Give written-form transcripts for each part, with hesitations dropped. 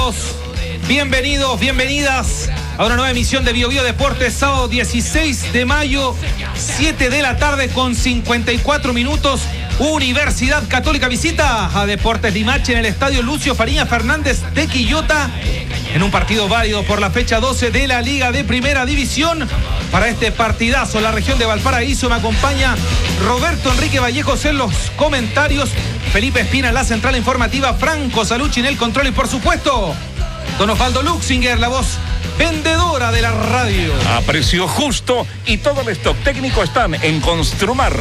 todos. Bienvenidos, bienvenidas a una nueva emisión de Bio Bio Deportes, sábado 16 de mayo, 7 de la tarde con 54 minutos. Universidad Católica visita a Deportes Limache en el estadio Lucio Fariña Fernández de Quillota, en un partido válido por la fecha 12 de la Liga de Primera División. Para este partidazo, la región de Valparaíso, me acompaña Roberto Enrique Vallejos en los comentarios, Felipe Espina en la central informativa, Franco Salucci en el control y por supuesto don Osvaldo Luxinger, la voz vendedora de la radio. A precio justo y todo el stock técnico están en Construmart.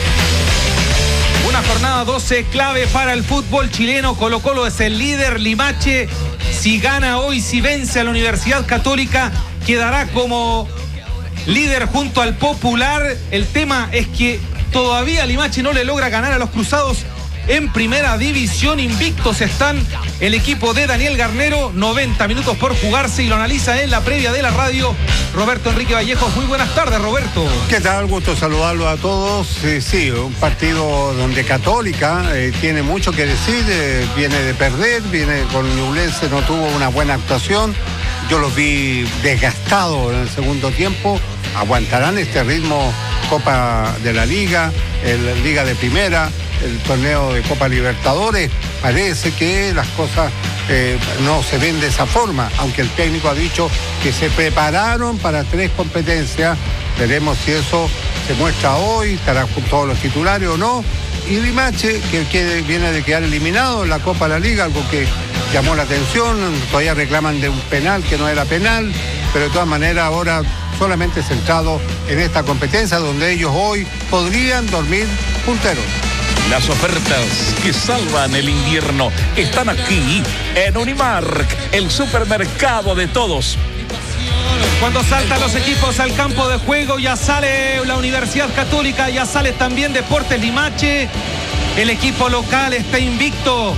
Una jornada 12 clave para el fútbol chileno. Colo-Colo es el líder. Limache, si gana hoy, si vence a la Universidad Católica, quedará como líder junto al Popular. El tema es que todavía Limache no le logra ganar a los Cruzados en Primera División. Invictos están el equipo de Daniel Garnero, 90 minutos por jugarse, y lo analiza en la previa de la radio Roberto Enrique Vallejos. Muy buenas tardes, Roberto. ¿Qué tal? Gusto saludarlo a todos. Sí, un partido donde Católica tiene mucho que decir, viene de perder, viene con Ñublense, no tuvo una buena actuación. Yo los vi desgastados en el segundo tiempo. ¿Aguantarán este ritmo Copa de la Liga, Liga de Primera, el torneo de Copa Libertadores? Parece que las cosas no se ven de esa forma, aunque el técnico ha dicho que se prepararon para 3 competencias. Veremos si eso se muestra hoy, estará con todos los titulares o no. Y Limache, que viene de quedar eliminado en la Copa de la Liga, algo que llamó la atención. Todavía reclaman de un penal que no era penal, pero de todas maneras ahora solamente centrado en esta competencia donde ellos hoy podrían dormir punteros. Las ofertas que salvan el invierno están aquí en Unimark, el supermercado de todos. Cuando saltan los equipos al campo de juego, ya sale la Universidad Católica, ya sale también Deportes Limache. El equipo local está invicto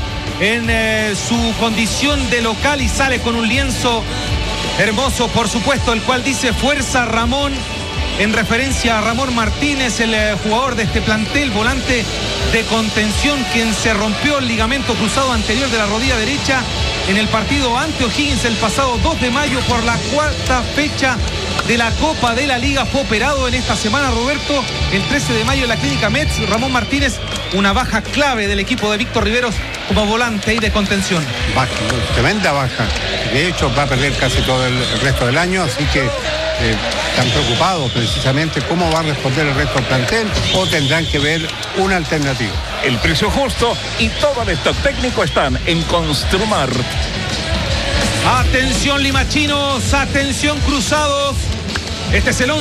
en su condición de local y sale con un lienzo hermoso, por supuesto, el cual dice Fuerza Ramón, en referencia a Ramón Martínez, el jugador de este plantel, volante de contención, quien se rompió el ligamento cruzado anterior de la rodilla derecha en el partido ante O'Higgins el pasado 2 de mayo por la 4ª fecha de la Copa de la Liga. Fue operado en esta semana, Roberto, el 13 de mayo en la clínica Metz. Ramón Martínez, una baja clave del equipo de Víctor Riveros como volante y de contención. Baja, tremenda baja. De hecho, va a perder casi todo el resto del año, así que están preocupados precisamente cómo va a responder el resto del plantel, o tendrán que ver una alternativa. El precio justo y todo el stock técnico están en Construmart. Atención limachinos, atención Cruzados. Este es el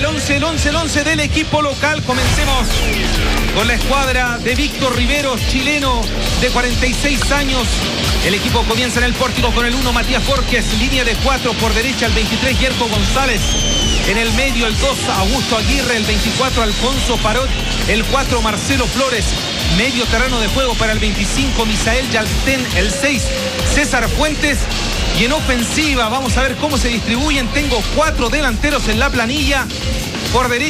11 del equipo local. Comencemos con la escuadra de Víctor Riveros, chileno de 46 años. El equipo comienza en el pórtico con el 1, Matías Borges, línea de 4 por derecha, el 23, Yerko González. En el medio, el 2, Augusto Aguirre, el 24, Alfonso Parot, el 4, Marcelo Flores. Medio terreno de juego para el 25, Misael Yaltén, el 6, César Fuentes. Y en ofensiva, vamos a ver cómo se distribuyen. Tengo 4 delanteros en la planilla. Por derecha,